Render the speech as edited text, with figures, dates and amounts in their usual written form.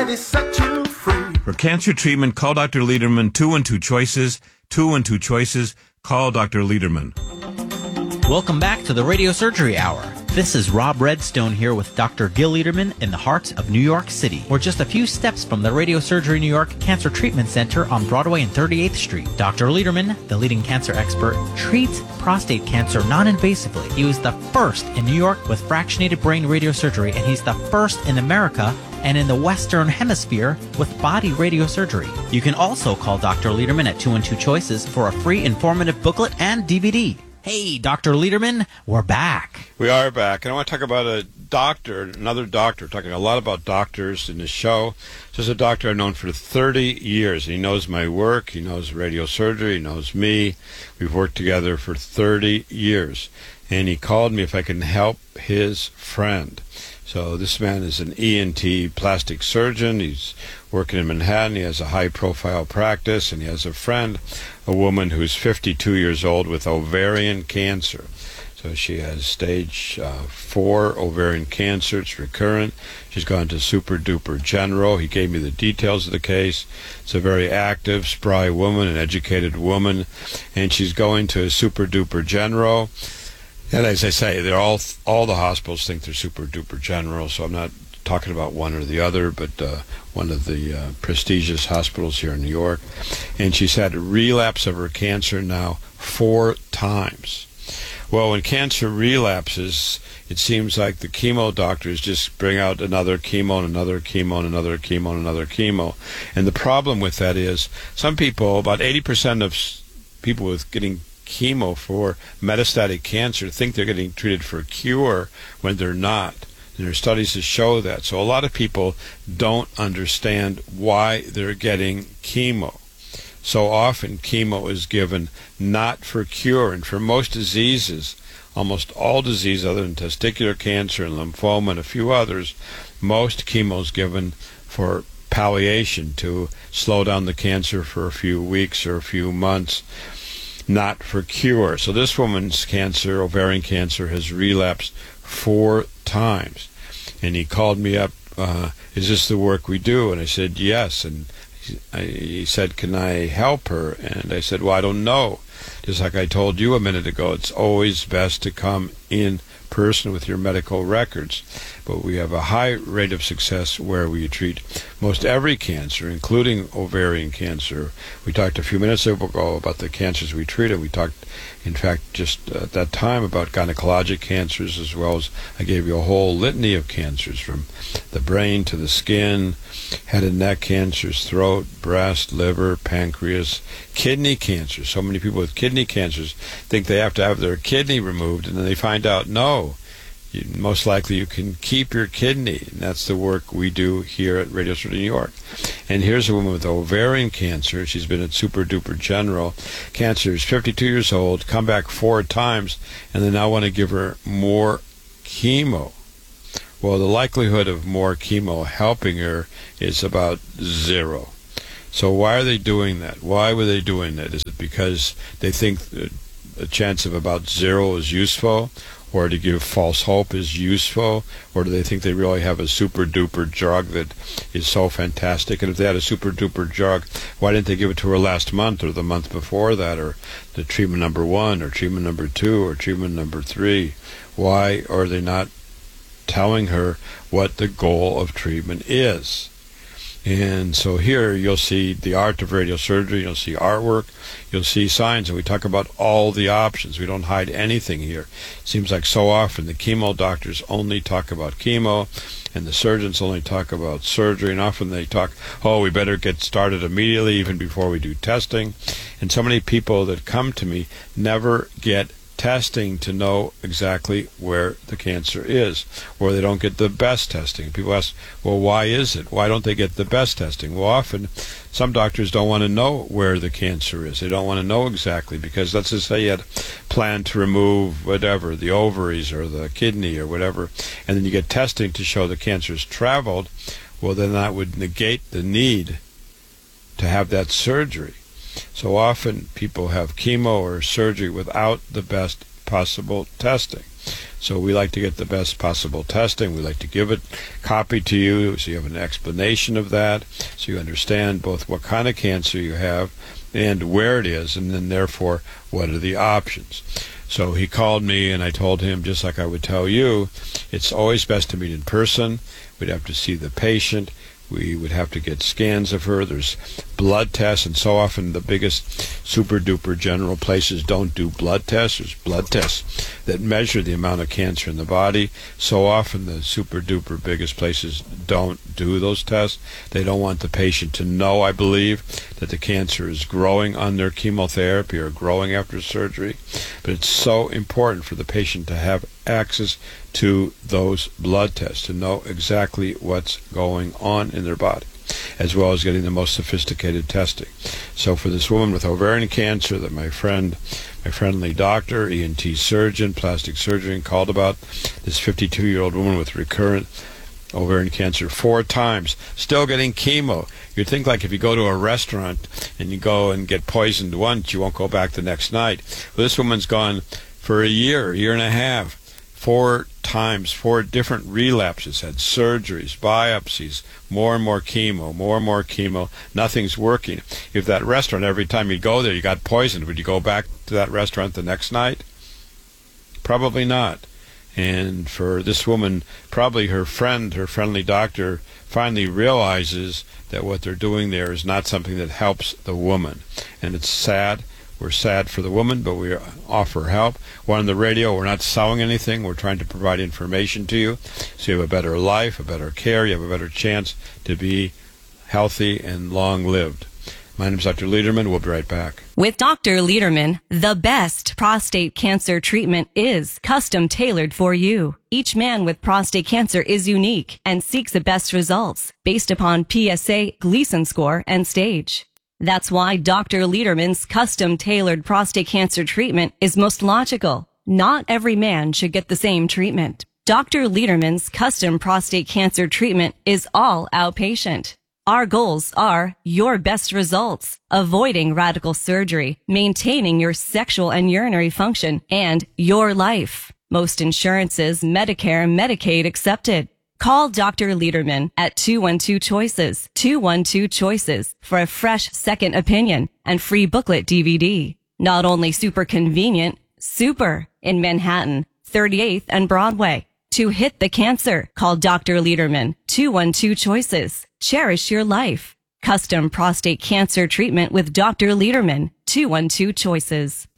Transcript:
ready, set you free. For cancer treatment, call Dr. Lederman. 212 choices. 212 choices. Call Dr. Lederman. Welcome back to the Radio Surgery Hour. This is Rob Redstone here with Dr. Gil Lederman in the heart of New York City. We're just a few steps from the Radio Surgery New York Cancer Treatment Center on Broadway and 38th Street. Dr. Lederman, the leading cancer expert, treats prostate cancer non-invasively. He was the first in New York with fractionated brain radiosurgery, and he's the first in America and in the Western Hemisphere with body radiosurgery. You can also call Dr. Lederman at 212 Choices for a free informative booklet and DVD. Hey, Dr. Lederman, we're back. We are back, and I want to talk about a doctor, another doctor. We're talking a lot about doctors in the show. This is a doctor I've known for 30 years. He knows my work. He knows radiosurgery. He knows me. We've worked together for 30 years, and he called me if I can help his friend. So this man is an ENT plastic surgeon. He's working in Manhattan. He has a high-profile practice, and he has a friend, a woman who's 52 years old with ovarian cancer. So she has stage 4 ovarian cancer. It's recurrent. She's gone to Super Duper General. He gave me the details of the case. It's a very active, spry woman, an educated woman, and she's going to Super Duper General. And as I say, they're all the hospitals think they're Super Duper General, so I'm not talking about one or the other, but one of the prestigious hospitals here in New York. And she's had a relapse of her cancer now 4 times. Well, when cancer relapses, it seems like the chemo doctors just bring out another chemo and another chemo and another chemo and another chemo. And the problem with that is some people, about 80% of people with getting chemo for metastatic cancer, think they're getting treated for a cure when they're not. And there are studies that show that. So a lot of people don't understand why they're getting chemo. So often chemo is given not for cure, and for most diseases, almost all diseases other than testicular cancer and lymphoma and a few others, most chemo is given for palliation, to slow down the cancer for a few weeks or a few months, not for cure. So this woman's cancer, ovarian cancer, has relapsed 4 times. And he called me up, is this the work we do? And I said, yes. And he said, can I help her? And I said, well, I don't know. Just like I told you a minute ago, it's always best to come in person with your medical records. But we have a high rate of success where we treat most every cancer, including ovarian cancer. We talked a few minutes ago about the cancers we treat, and we talked, in fact, just at that time about gynecologic cancers, as well as I gave you a whole litany of cancers, from the brain to the skin, head and neck cancers, throat, breast, liver, pancreas, kidney cancer. So many people with kidney cancers think they have to have their kidney removed, and then they find out, no, most likely you can keep your kidney. And that's the work we do here at Radio Surgery New York. And here's a woman with ovarian cancer. She's been at Super Duper General. Cancer is 52 years old, come back 4 times, and they now want to give her more chemo. Well, the likelihood of more chemo helping her is about 0. So why are they doing that? Why were they doing that? Is it because they think a chance of about 0 is useful, or to give false hope is useful, or do they think they really have a super duper drug that is so fantastic? And if they had a super duper drug, why didn't they give it to her last month or the month before that, or the treatment number 1 or treatment number 2 or treatment number 3? Why are they not telling her what the goal of treatment is? And so here you'll see the art of radiosurgery, you'll see artwork, you'll see signs, and we talk about all the options. We don't hide anything here. It seems like so often the chemo doctors only talk about chemo, and the surgeons only talk about surgery, and often they talk, oh, we better get started immediately, even before we do testing. And so many people that come to me never get testing to know exactly where the cancer is, or they don't get the best testing. People ask, well, why is it? Why don't they get the best testing? Well, often some doctors don't want to know where the cancer is. They don't want to know exactly, because let's just say you had planned to remove whatever, the ovaries or the kidney or whatever, and then you get testing to show the cancer's traveled. Well, then that would negate the need to have that surgery. So often people have chemo or surgery without the best possible testing. So we like to get the best possible testing. We like to give it copy to you so you have an explanation of that, so you understand both what kind of cancer you have and where it is, and then therefore what are the options. So he called me, and I told him, just like I would tell you, it's always best to meet in person. We'd have to see the patient. We would have to get scans of her. There's blood tests, and so often the biggest super-duper general places don't do blood tests. There's blood tests that measure the amount of cancer in the body. So often the super-duper biggest places don't do those tests. They don't want the patient to know, I believe, that the cancer is growing under chemotherapy or growing after surgery. But it's so important for the patient to have access to those blood tests, to know exactly what's going on in their body, as well as getting the most sophisticated testing. So for this woman with ovarian cancer that my friendly doctor, ENT surgeon, plastic surgeon, called about, this 52-year-old woman with recurrent ovarian cancer 4 times, still getting chemo. You'd think, like, if you go to a restaurant and you go and get poisoned once, you won't go back the next night. Well, this woman's gone for a year and a half, 4 times, 4 different relapses, had surgeries, biopsies, more and more chemo, nothing's working. If that restaurant, every time you go there, you got poisoned, would you go back to that restaurant the next night? Probably not. And for this woman, probably her friendly doctor, finally realizes that what they're doing there is not something that helps the woman. And it's sad. We're sad for the woman, but we offer help. We're on the radio. We're not selling anything. We're trying to provide information to you so you have a better life, a better care, you have a better chance to be healthy and long-lived. My name is Dr. Lederman. We'll be right back. With Dr. Lederman, the best prostate cancer treatment is custom tailored for you. Each man with prostate cancer is unique and seeks the best results based upon PSA, Gleason score, and stage. That's why Dr. Lederman's custom-tailored prostate cancer treatment is most logical. Not every man should get the same treatment. Dr. Lederman's custom prostate cancer treatment is all outpatient. Our goals are your best results, avoiding radical surgery, maintaining your sexual and urinary function, and your life. Most insurances, Medicare, Medicaid accepted. Call Dr. Lederman at 212-CHOICES, 212-CHOICES for a fresh second opinion and free booklet DVD. Not only super convenient, super in Manhattan, 38th and Broadway. To hit the cancer, call Dr. Lederman, 212-CHOICES. Cherish your life. Custom prostate cancer treatment with Dr. Lederman, 212-CHOICES.